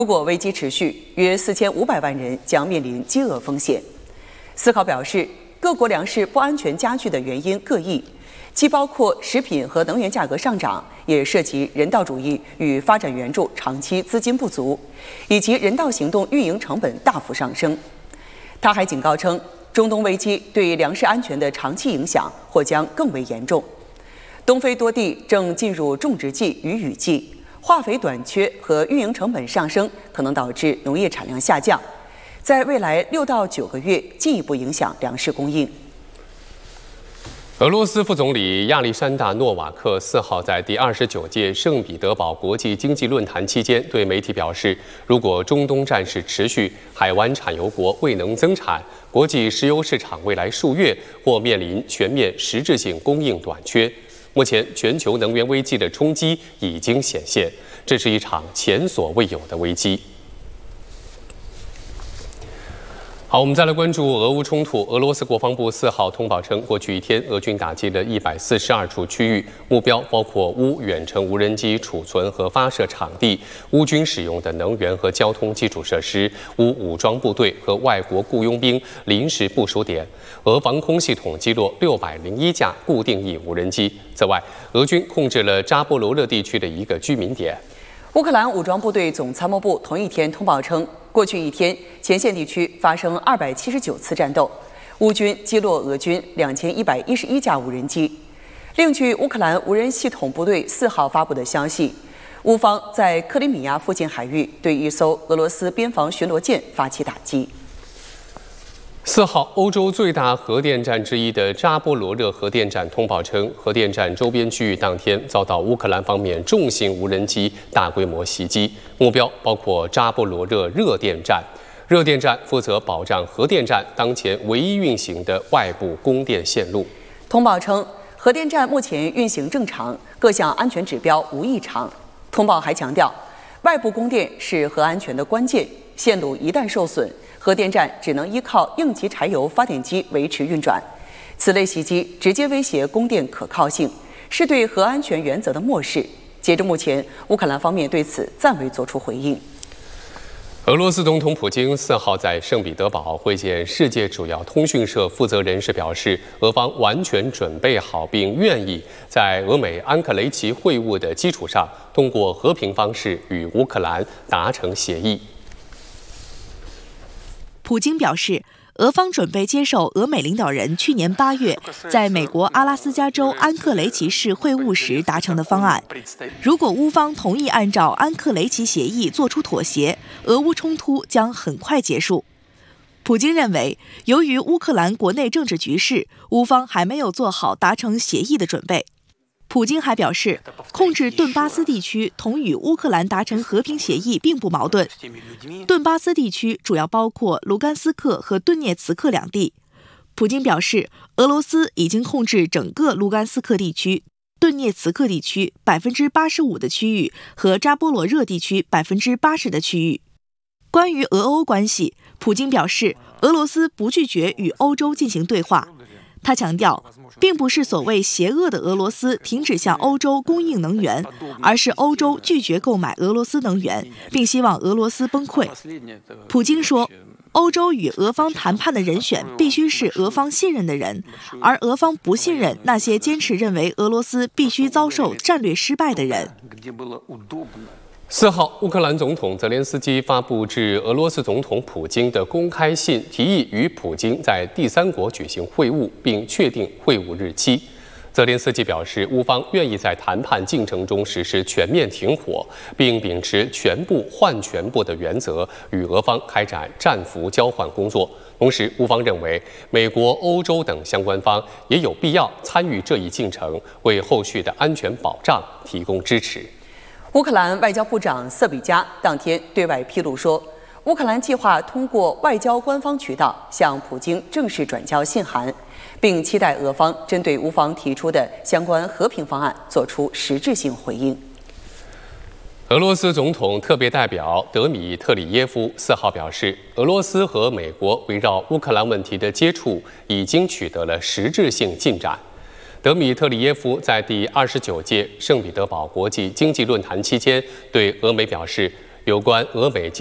如果危机持续，约4500万人将面临饥饿风险。思考表示，各国粮食不安全加剧的原因各异，既包括食品和能源价格上涨，也涉及人道主义与发展援助长期资金不足，以及人道行动运营成本大幅上升。他还警告称，中东危机对粮食安全的长期影响或将更为严重。东非多地正进入种植季与雨季，化肥短缺和运营成本上升可能导致农业产量下降，在未来6到9个月进一步影响粮食供应。 俄罗斯副总理亚历山大·诺瓦克4号在第29届圣彼得堡国际经济论坛期间对媒体表示，如果中东战事持续，海湾产油国未能增产，国际石油市场未来数月或面临全面实质性供应短缺。目前，全球能源危机的冲击已经显现，这是一场前所未有的危机。好，我们再来关注俄乌冲突。俄罗斯国防部4号通报称，过去一天，俄军打击了142处区域，目标包括乌远程无人机储存和发射场地、乌军使用的能源和交通基础设施、乌武装部队和外国雇佣兵临时部署点。俄防空系统击落601架固定翼无人机。此外，俄军控制了扎波罗热地区的一个居民点。 乌克兰武装部队总参谋部同一天通报称，过去一天，前线地区发生279次战斗，乌军击落俄军2111架无人机。另据乌克兰无人系统部队4号发布的消息，乌方在克里米亚附近海域对一艘俄罗斯边防巡逻舰发起打击。 4号，欧洲最大核电站之一的扎波罗热核电站通报称，核电站周边区域当天遭到乌克兰方面重型无人机大规模袭击，目标包括扎波罗热热电站。热电站负责保障核电站当前唯一运行的外部供电线路。 通报称，核电站目前运行正常，各项安全指标无异常。通报还强调，外部供电是核安全的关键，线路一旦受损，核电站只能依靠应急柴油发电机维持运转。此类袭击直接威胁供电可靠性，是对核安全原则的漠视。截至目前，乌克兰方面对此暂未作出回应。 俄罗斯总统普京4号在圣彼得堡会见世界主要通讯社负责人时表示，俄方完全准备好并愿意在俄美安克雷奇会晤的基础上，通过和平方式与乌克兰达成协议。 普京表示，俄方准备接受俄美领导人去年8月在美国阿拉斯加州安克雷奇市会晤时达成的方案。如果乌方同意按照安克雷奇协议做出妥协，俄乌冲突将很快结束。普京认为，由于乌克兰国内政治局势，乌方还没有做好达成协议的准备。普京还表示，控制顿巴斯地区同与乌克兰达成和平协议并不矛盾。顿巴斯地区主要包括卢甘斯克和顿涅茨克两地。普京表示，俄罗斯已经控制整个卢甘斯克地区、顿涅茨克地区85%的区域和扎波罗热地区80%的区域。关于俄欧关系，普京表示，俄罗斯不拒绝与欧洲进行对话。他强调，并不是所谓邪恶的俄罗斯停止向欧洲供应能源，而是欧洲拒绝购买俄罗斯能源，并希望俄罗斯崩溃。普京说，欧洲与俄方谈判的人选必须是俄方信任的人，而俄方不信任那些坚持认为俄罗斯必须遭受战略失败的人。 4号，乌克兰总统泽连斯基发布致俄罗斯总统普京的公开信，提议与普京在第三国举行会晤，并确定会晤日期。泽连斯基表示，乌方愿意在谈判进程中实施全面停火，并秉持全部换全部的原则，与俄方开展战俘交换工作。同时，乌方认为，美国、欧洲等相关方也有必要参与这一进程，为后续的安全保障提供支持。 乌克兰外交部长瑟比加当天对外披露说，乌克兰计划通过外交官方渠道向普京正式转交信函，并期待俄方针对乌方提出的相关和平方案做出实质性回应。 俄罗斯总统特别代表德米特里耶夫4号表示，俄罗斯和美国围绕乌克兰问题的接触已经取得了实质性进展。德米特里耶夫在第29届圣彼得堡国际经济论坛期间对俄媒表示， 有关俄美